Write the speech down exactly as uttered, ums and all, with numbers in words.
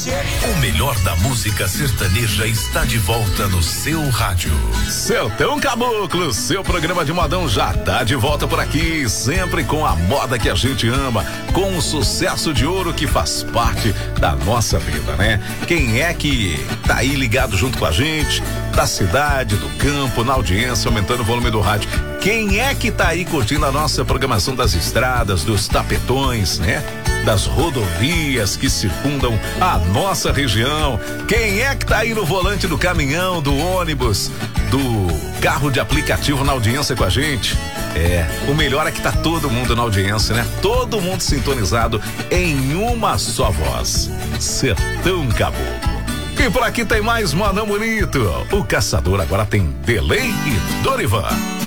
O melhor da música sertaneja está de volta no seu rádio. Sertão Caboclo, seu programa de modão já tá de volta por aqui, sempre com a moda que a gente ama, com o sucesso de ouro que faz parte da nossa vida, né? Quem é que tá aí ligado junto com a gente, da cidade, do campo, na audiência, aumentando o volume do rádio? Quem é que tá aí curtindo a nossa programação das estradas, dos tapetões, né? Das rodovias que circundam a nossa região? Quem é que tá aí no volante do caminhão, do ônibus, do carro de aplicativo na audiência com a gente? É, o melhor é que tá todo mundo na audiência, né? Todo mundo sintonizado em uma só voz. Sertão Caboclo. E por aqui tem mais modão bonito. O Caçador agora tem Delay e Dorivan.